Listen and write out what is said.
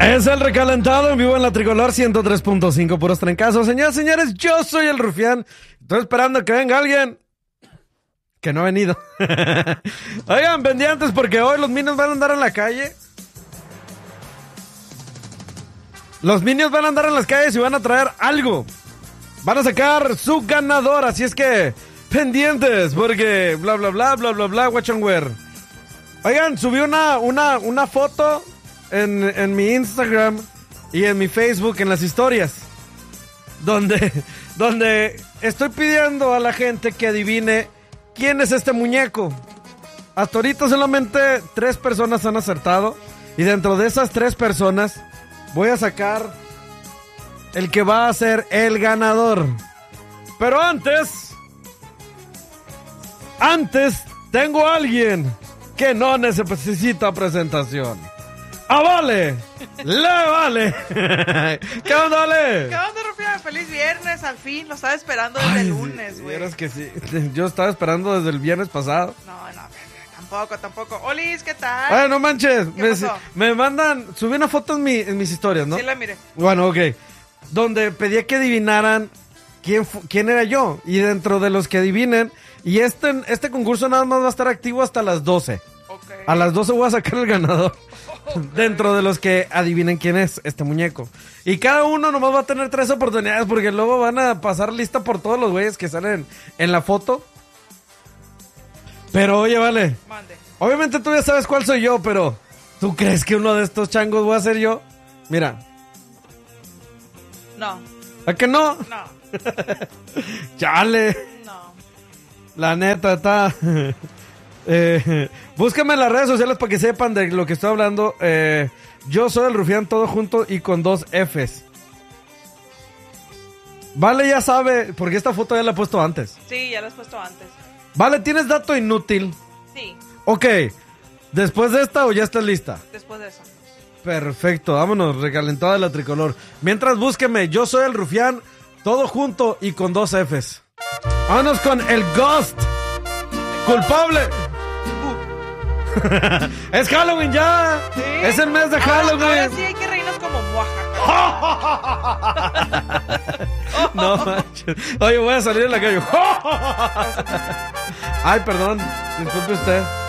Es el recalentado en vivo en la Tricolor 103.5, puros trancazos. Señoras y señores, yo soy el Rufián. Estoy esperando que venga alguien que no ha venido. Oigan, pendientes porque hoy los Minions van a andar en la calle. Los Minions van a andar en las calles y van a traer algo. Van a sacar su ganador, así es que pendientes porque bla bla bla bla bla bla watch and wear. Oigan, subí una foto en mi Instagram y en mi Facebook en las historias donde estoy pidiendo a la gente que adivine quién es este muñeco. Hasta ahorita solamente 3 personas han acertado y dentro de esas 3 personas voy a sacar el que va a ser el ganador. Pero antes tengo a alguien que no necesita presentación. ¡Ah, vale! ¡Le vale! ¿Qué onda, vale? ¿Qué onda, Rufián? Feliz viernes, al fin. Lo estaba esperando desde el lunes, güey. Vieras que sí. Yo estaba esperando desde el viernes pasado. No, tampoco. Olis, ¿qué tal? Ay, no manches. ¿Qué pasó? Me mandan... Subí una foto en mis historias, ¿no? Sí, la miré. Bueno, ok. Donde pedí que adivinaran quién era yo. Y dentro de los que adivinen... Y este concurso nada más va a estar activo hasta las 12. Okay. A las 12 voy a sacar el ganador. Okay. Dentro de los que adivinen quién es este muñeco. Y cada uno nomás va a tener 3 oportunidades porque luego van a pasar lista por todos los güeyes que salen en la foto. Pero oye, vale. Mande. Obviamente tú ya sabes cuál soy yo, pero ¿tú crees que uno de estos changos voy a ser yo? Mira. No. ¿A que no? No. Chale. No. La neta, está... búscame en las redes sociales para que sepan de lo que estoy hablando. Yo soy el Rufián, todo junto y con 2 Fs. Vale, ya sabe, porque esta foto ya la he puesto antes. Sí, ya lo has puesto antes. Vale, ¿tienes dato inútil? Sí. Ok, ¿después de esta o ya estás lista? Después de eso. Perfecto, vámonos, recalentada de la Tricolor. Mientras búsqueme, yo soy el Rufián, todo junto y con 2 Fs. Vámonos con el Ghost. Culpable. Es Halloween ya. ¿Sí? Es el mes de Halloween. Ahora sí hay que reírnos como Oaxaca. No manches. Oye, voy a salir en la calle. Ay, perdón. Disculpe usted.